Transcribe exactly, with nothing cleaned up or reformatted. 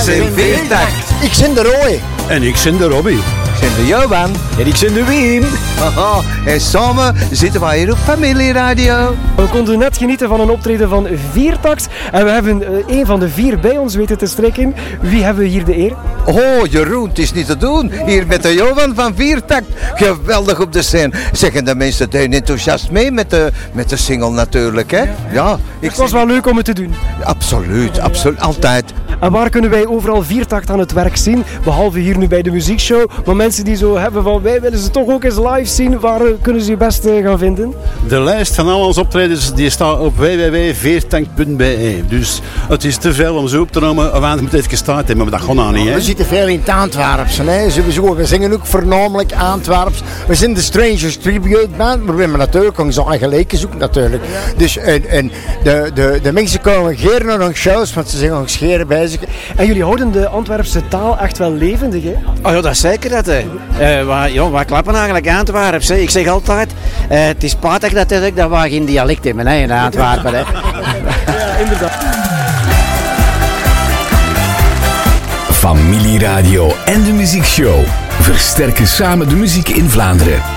zijn Veertakt. Ik ben de Roy. En ik ben de Robbie. Ik ben de Johan. En ik ben de Wim. Haha, en samen zitten wij hier op Familieradio. We konden net genieten van een optreden van Veertakt. En we hebben uh, een van de vier bij ons weten te strekken. Wie hebben we hier de eer? Oh, Jeroen, het is niet te doen. Hier met de Johan van Veertakt. Geweldig op de scène. Zeggen de mensen zijn enthousiast mee met de, met de single natuurlijk, hè? Ja. Ik Het was wel leuk om het te doen. Absoluut, absoluut. Altijd. En waar kunnen wij overal Veertakt aan het werk zien? Behalve hier nu bij de muziekshow. Maar mensen die zo hebben van wij willen ze toch ook eens live zien. Waar uh, kunnen ze je best uh, gaan vinden? De lijst van al onze optredens die staat op w w w punt veertakt punt b e. Dus het is te veel om zo op te nemen. We moeten even gestart hebben, maar dat gaat nou niet. Hè? We zitten veel in het Antwerpse. Hè. Sowieso, we zingen ook voornamelijk Antwerps. We zijn de Strangers Tribute Band, maar we hebben natuurlijk onze eigen leken zoeken natuurlijk. Dus en, en de, de, de mensen komen geen naar onze shows, want ze zijn ons scheren bezig. En jullie houden de Antwerpse taal echt wel levendig, hè? Oh ja, dat is zeker dat. Hè. Uh, waar, ja, wij klappen eigenlijk Antwerps. Hè. Ik zeg altijd, uh, het is spijtig dat, dat, dat wij geen dialect hebben hè, in Antwerpen. Hè. Ja, inderdaad. Familieradio en de muziekshow versterken samen de muziek in Vlaanderen.